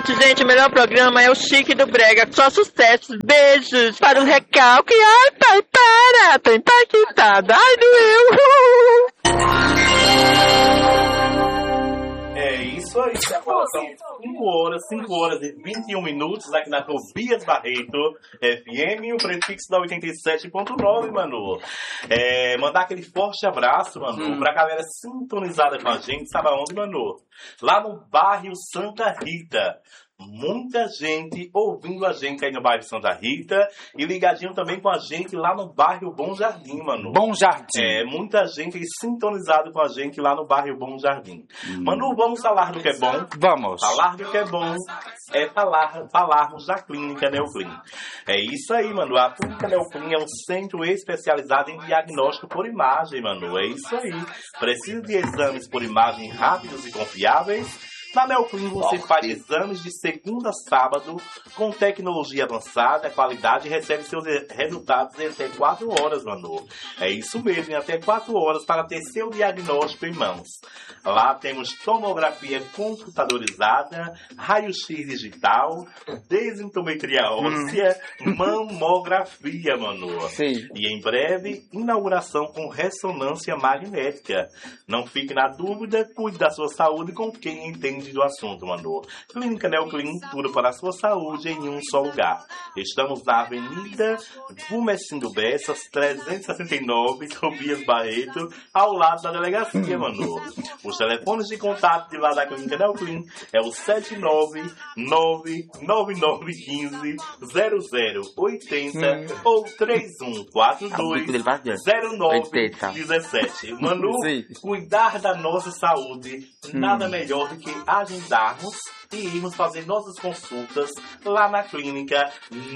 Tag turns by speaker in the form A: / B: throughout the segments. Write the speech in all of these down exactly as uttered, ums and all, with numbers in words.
A: Gente, gente, o melhor programa é o Chique do Brega. Só sucessos. Beijos para o recalque. Ai, pai, para. Tô empaquitada. Ai, doeu.
B: É isso aí, agora são cinco horas, cinco horas e vinte e um minutos aqui na Tobias Barreto F M, o prefixo da oitenta e sete ponto nove, Manu. É, mandar aquele forte abraço, Manu, hum. pra galera sintonizada com a gente, sabe aonde, Manu? Lá no bairro Santa Rita. Muita gente ouvindo a gente aí no bairro Santa Rita e ligadinho também com a gente lá no bairro Bom Jardim, Manu.
C: Bom Jardim.
B: É, muita gente sintonizado com a gente lá no bairro Bom Jardim. Hum. Manu, vamos falar do que é bom?
C: Vamos.
B: Falar do que é bom é falar, falarmos da Clínica Neoclin. É isso aí, Manu. A Clínica Neoclin é um centro especializado em diagnóstico por imagem, Manu. É isso aí. Precisa de exames por imagem rápidos e confiáveis? Na Neoclin você faz exames de segunda a sábado com tecnologia avançada, qualidade e recebe seus resultados em até quatro horas, Manu. É isso mesmo, em até quatro horas para ter seu diagnóstico em mãos. Lá temos tomografia computadorizada, raio-x digital, densitometria óssea, hum. mamografia, Manu.
C: Sim.
B: E em breve, inauguração com ressonância magnética. Não fique na dúvida, cuide da sua saúde com quem entende do assunto, Manu. Clínica Neoclin, tudo para a sua saúde em um só lugar. Estamos na Avenida Gumecindo Bessas, trezentos e sessenta e nove, Tobias Barreto, ao lado da delegacia, Manu. Os telefones de contato de lá da Clínica Neoclin é o sete nove nove nove nove um cinco zero zero oito zero hum. ou três um quatro dois zero nove um sete. Manu, cuidar da nossa saúde, hum. nada melhor do que agendarmos e irmos fazer nossas consultas lá na clínica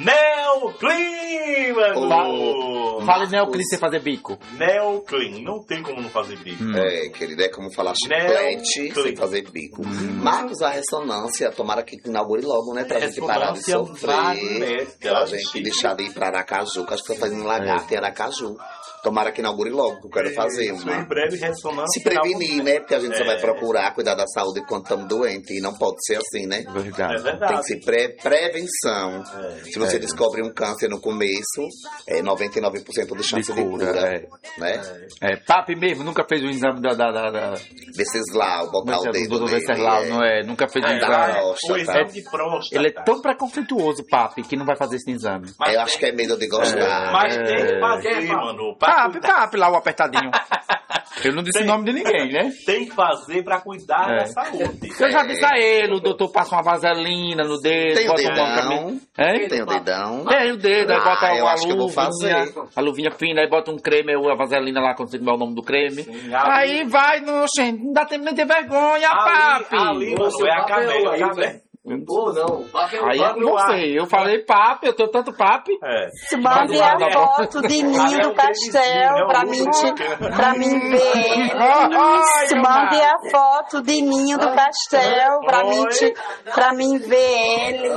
B: Neoclin, Manu.
C: Oh, Fale Neoclin sem fazer bico.
B: Neoclin, não tem como não fazer bico.
D: Hum. É, querida, é como falar chiclete sem fazer bico. Hum. Marcos, a ressonância, tomara que inaugure logo, né? Pra gente parar de sofrer. Pra gente deixar de ir pra Aracaju, que acho que tá fazendo lagarto em Aracaju. Tomara que inaugure logo, que eu quero fazer uma.
B: Em breve, ressonância.
D: Se prevenir, né? Porque a gente é. só vai procurar cuidar da saúde quando estamos doentes. E não pode ser assim, né?
C: Verdade.
B: É verdade.
D: Tem que ser pré prevenção. É. Se você
C: é. descobre
D: um câncer no começo, é noventa e nove por cento de chance de cura. De cura
C: é.
D: Né?
C: É. é. Papi mesmo, nunca fez o exame da... da, da, da...
D: Venceslau, botar o dedo
C: do Venceslau,
D: nele,
C: não é? Nunca fez o
B: é.
C: exame.
B: O exame de próstata.
C: Ele é tão preconceituoso, Papi, que não vai fazer esse exame.
D: Mas eu acho que é medo de gostar.
B: É. Mas tem que fazer, mano.
C: Papi, Papi, lá o apertadinho. Eu não disse o nome de ninguém, né?
B: Tem que fazer pra cuidar é. da saúde.
C: Eu já disse a ele, o doutor passa uma vaselina no dedo.
D: Tem o
C: bota
D: dedão.
C: Um é?
D: Tem o dedão.
C: Tem o dedo, aí
D: ah,
C: bota
D: eu
C: uma
D: acho que eu vou fazer.
C: A luvinha fina, aí bota um creme, a vaselina lá, quando você tiver o nome do creme.
B: Sim,
C: aí vai, no, gente, não dá tempo nem ter vergonha,
B: ali,
C: papi.
B: Ali, você é a cabela.
E: Não tô, não.
C: Aí eu não sei, eu falei papi, eu tô tanto papi.
B: É.
A: Mande a foto de Ninho do Castelo pra mim, te, pra mim ver. Isso, mande a foto de Ninho do Castelo pra mim, te, pra mim ver ele.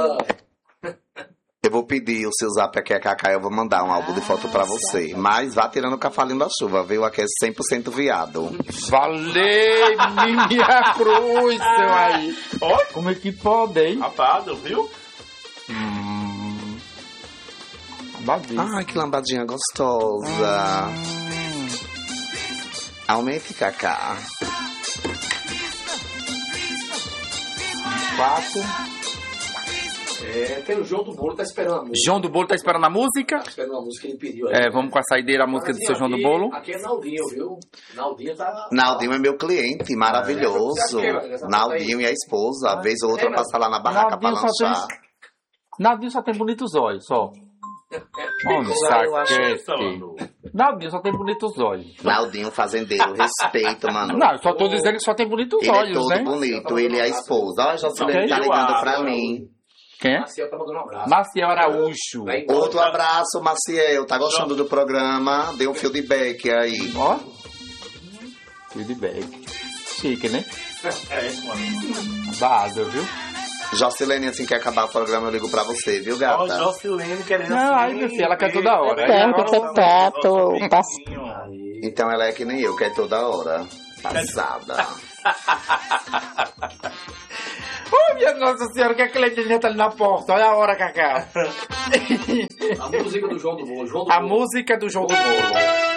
D: Eu vou pedir o seu zap aqui a Cacá, eu vou mandar um álbum de foto pra você. Mas vá tirando o cafalinho da chuva, viu? Aqui é cem por cento viado.
C: Valeu, minha cruz, seu aí.
B: Ó,
C: como é que pode, hein?
B: Rapado, viu?
C: Hum.
D: Ai, que lambadinha gostosa. Hum. Aumente, Cacá.
C: Quatro.
E: É, tem o João do Bolo, tá esperando a música.
C: João do Bolo tá esperando a música?
E: Tá esperando a música que ele pediu aí.
C: É, vamos com a saideira, a música do seu João do Bolo.
E: Aqui é Naldinho, viu? Naldinho tá...
D: Naldinho é meu cliente, maravilhoso. É, Naldinho e a esposa, a vez ou outra é, passa lá na barraca Naldinho pra lanchar. Tem...
C: Naldinho só tem bonitos olhos, só. Onde saquete. Naldinho só tem bonitos olhos.
D: Naldinho fazendeiro, respeito, mano.
C: Não, eu só tô dizendo que só tem bonitos
D: ele
C: olhos,
D: né?
C: Ele
D: é todo bonito, ele e a esposa. Olha, Jocilene tá ligando pra mim.
C: Quem é?
E: Maciel tá mandando um abraço.
C: Maciel Araújo.
D: Outro abraço, Maciel. Tá gostando do programa? Dê um feedback aí.
C: Ó. Feedback. Chique, né?
B: É, mano.
C: Base, viu?
D: Jocilene, assim que acabar o programa, eu ligo pra você, viu, gata?
B: Ó, Jocilene querendo
C: Não, aí, meu filho, ela quer toda hora.
A: Tempo, tempo.
D: Então ela é que nem eu, quer toda hora. Passada.
C: Oi, minha Nossa Senhora, que a Cleitinha tá ali na porta. Olha a hora, Cacá.
E: A música do João do Bolo. João do
C: a
E: Bolo.
C: música do João do Bolo.